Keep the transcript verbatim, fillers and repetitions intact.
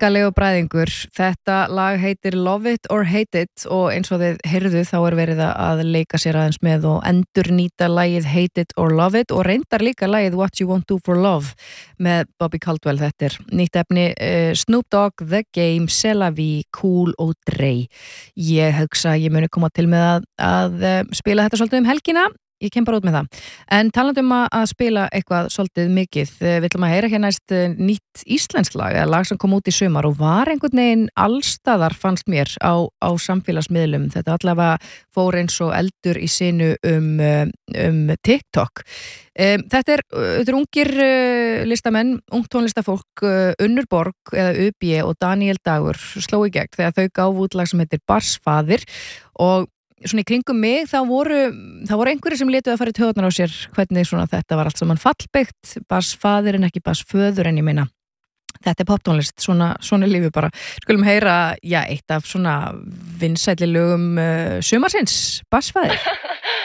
Svakalegu bræðingur. Þetta lag heitir Love It or Hate It og eins og þið heyrðu þá er verið að leika sér aðeins með og endurnýta lagið Hate It or Love It og reyndar líka lagið What You Won't Do for Love með Bobby Caldwell. Þetta er nýtt efni uh, Snoop Dogg, The Game, C'est La Vie, Cool og Dre. Ég hugsa að ég muni koma til með að, að uh, spila þetta svolítið um helgina. Ég kem bara út með það. En talandi um að spila eitthvað svolítið mikið, við ætlum að heyra hér næst nýtt íslensk lag, eða lag sem kom út í sumar og var einhvern veginn allstaðar fannst mér á, á samfélagsmiðlum. Þetta allavega fór eins og eldur í sinu um, um TikTok. Um, þetta er, þetta er ungir uh, listamenn, ungt tónlistafólk, uh, Unnur Borg eða U B og Daniel Dagur sló í gegn þegar þau gáfu út lag sem heitir Barsfaðir og svona í kringum mig, þá voru þá voru einhverjir sem létuð að fara í taugarnar á sér hvernig svona þetta var allt saman fallbyggt barsfaðir en ekki barsföður en ég meina þetta er poptónlist, svona, svona lífi bara skulum heyra, já, eitt af svona vinsælli lögum uh, sumarsins, Barsfaðir